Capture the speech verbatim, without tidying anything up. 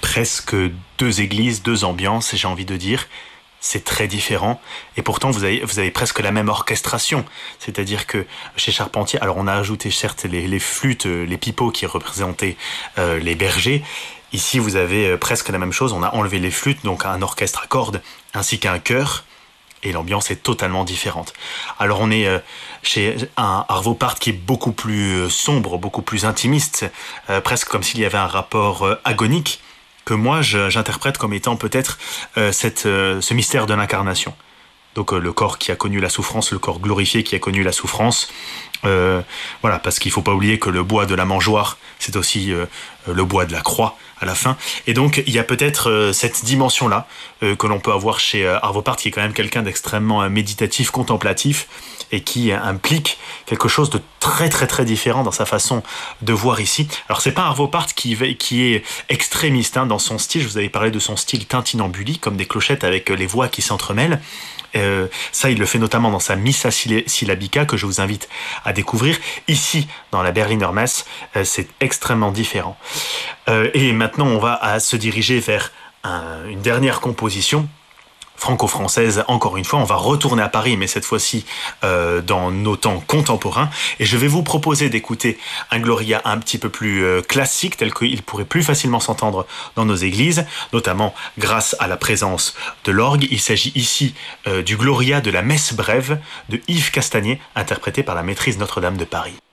presque deux églises, deux ambiances, j'ai envie de dire. C'est très différent. Et pourtant, vous avez, vous avez presque la même orchestration. C'est-à-dire que chez Charpentier, alors on a ajouté certes les, les flûtes, les pipeaux qui représentaient euh, les bergers. Ici, vous avez presque la même chose. On a enlevé les flûtes, donc un orchestre à cordes, ainsi qu'un chœur. Et l'ambiance est totalement différente. Alors on est euh, chez un Arvo Pärt qui est beaucoup plus sombre, beaucoup plus intimiste, euh, presque comme s'il y avait un rapport euh, agonique, que moi je, j'interprète comme étant peut-être euh, cette, euh, ce mystère de l'incarnation. Donc euh, le corps qui a connu la souffrance, le corps glorifié qui a connu la souffrance. Euh, voilà, parce qu'il ne faut pas oublier que le bois de la mangeoire, c'est aussi euh, le bois de la croix à la fin. Et donc il y a peut-être euh, cette dimension-là euh, que l'on peut avoir chez euh, Arvo Pärt, qui est quand même quelqu'un d'extrêmement euh, méditatif, contemplatif, et qui euh, implique quelque chose de très très très différent dans sa façon de voir ici. Alors c'est pas Arvo Pärt qui, qui est extrémiste hein, dans son style. Je vous avais parlé de son style tintinambuli, comme des clochettes avec euh, les voix qui s'entremêlent. Euh, ça, il le fait notamment dans sa Missa Syllabica, que je vous invite à découvrir. Ici, dans la Berliner Messe, euh, c'est extrêmement différent. Euh, et maintenant, on va à se diriger vers un, une dernière composition franco-française. Encore une fois, on va retourner à Paris, mais cette fois-ci euh, dans nos temps contemporains. Et je vais vous proposer d'écouter un Gloria un petit peu plus euh, classique, tel qu'il pourrait plus facilement s'entendre dans nos églises, notamment grâce à la présence de l'orgue. Il s'agit ici euh, du Gloria de la Messe brève de Yves Castagnet, interprété par la Maîtrise Notre-Dame de Paris.